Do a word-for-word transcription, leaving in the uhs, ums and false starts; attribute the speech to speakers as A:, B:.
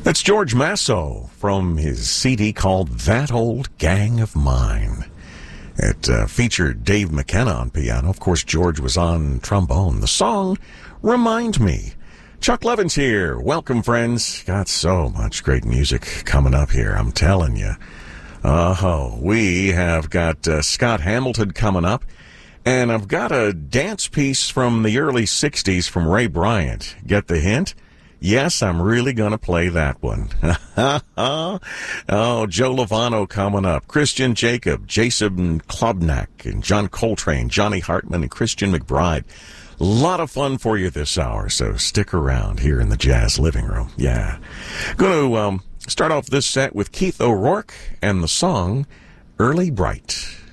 A: That's George Masso from his C D called That Old Gang of Mine. It uh, featured Dave McKenna on piano. Of course, George was on trombone. The song, Remind Me. Chuck Levin's here. Welcome, friends. Got so much great music coming up here, I'm telling you. Oh, we have got uh, Scott Hamilton coming up. And I've got a dance piece from the early sixties from Ray Bryant. Get the hint? Yes, I'm really going to play that one. Oh, Joe Lovano coming up. Christian Jacob, Jason Klobnak, and John Coltrane, Johnny Hartman, and Christian McBride. A lot of fun for you this hour, so stick around here in the Jazz Living Room. Yeah. Going to um, start off this set with Keith O'Rourke and the song Early Bright.